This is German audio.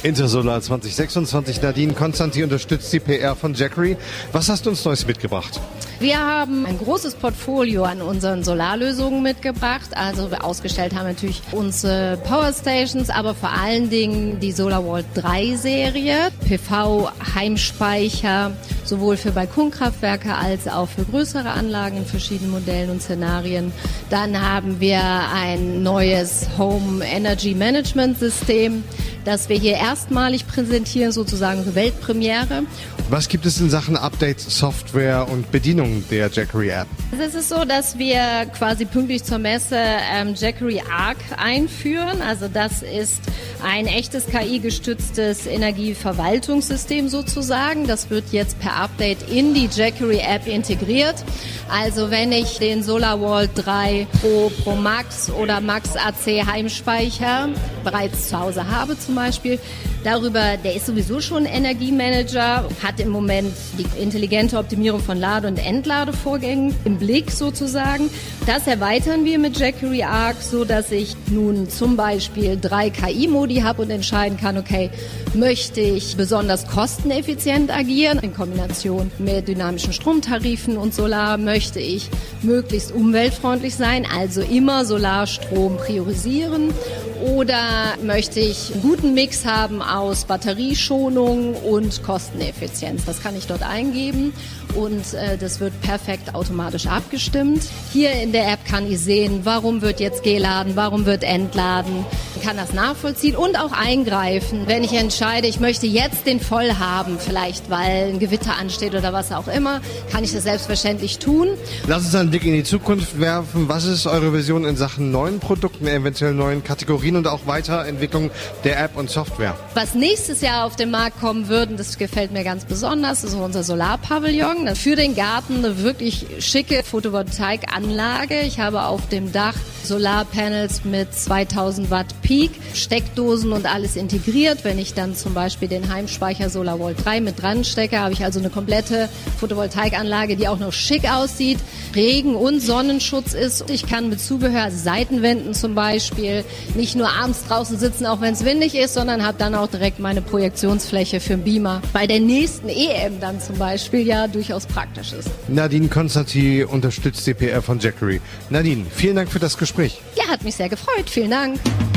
Intersolar 2026. Nadine Konstantin unterstützt die PR von Jackery. Was hast du uns Neues mitgebracht? Wir haben ein großes Portfolio an unseren Solarlösungen mitgebracht. Also wir ausgestellt haben natürlich unsere Powerstations, aber vor allen Dingen die SolarVault 3 Serie, PV-Heimspeicher, sowohl für Balkonkraftwerke als auch für größere Anlagen in verschiedenen Modellen und Szenarien. Dann haben wir ein neues Home Energy Management System, das wir hier erstmalig präsentieren, sozusagen eine Weltpremiere. Was gibt es in Sachen Updates, Software und Bedienung der Jackery App? Es ist so, dass wir quasi pünktlich zur Messe Jackery Arc einführen. Also das ist ein echtes KI-gestütztes Energieverwaltungssystem sozusagen. Das wird jetzt per Update in die Jackery App integriert. Also wenn ich den SolarVault 3 Pro Max oder Max AC Heimspeicher bereits zu Hause habe zum Beispiel, der ist sowieso schon Energiemanager, hat im Moment die intelligente Optimierung von Lade- und Entladevorgängen im Blick sozusagen. Das erweitern wir mit Jackery Arc, so dass ich nun zum Beispiel 3 KI-Modi habe und entscheiden kann, okay, möchte ich besonders kosteneffizient agieren in Kombination mit dynamischen Stromtarifen und Solar, möchte ich möglichst umweltfreundlich sein, also immer Solarstrom priorisieren, oder möchte ich einen guten Mix haben aus Batterieschonung und Kosteneffizienz. Das kann ich dort eingeben und das wird perfekt automatisch abgestimmt. Hier in der App kann ich sehen, warum wird jetzt geladen, warum wird entladen, kann das nachvollziehen und auch eingreifen, wenn ich entscheide, ich möchte jetzt den voll haben, vielleicht weil ein Gewitter ansteht oder was auch immer, kann ich das selbstverständlich tun. Lass uns einen Blick in die Zukunft werfen. Was ist eure Vision in Sachen neuen Produkten, eventuell neuen Kategorien und auch Weiterentwicklung der App und Software? Was nächstes Jahr auf den Markt kommen wird, und das gefällt mir ganz besonders, ist unser Solarpavillon. Für den Garten eine wirklich schicke Photovoltaikanlage. Ich habe auf dem Dach Solarpanels mit 2000 Watt Peak, Steckdosen und alles integriert. Wenn ich dann zum Beispiel den Heimspeicher SolarVault 3 mit dran stecke, habe ich also eine komplette Photovoltaikanlage, die auch noch schick aussieht, Regen- und Sonnenschutz ist. Ich kann mit Zubehör, Seitenwänden zum Beispiel, nicht nur abends draußen sitzen, auch wenn es windig ist, sondern habe dann auch direkt meine Projektionsfläche für den Beamer. Bei der nächsten EM dann zum Beispiel ja durchaus praktisch ist. Nadine Konstantin unterstützt die PR von Jackery. Nadine, vielen Dank für das Gespräch. Ja, hat mich sehr gefreut. Vielen Dank.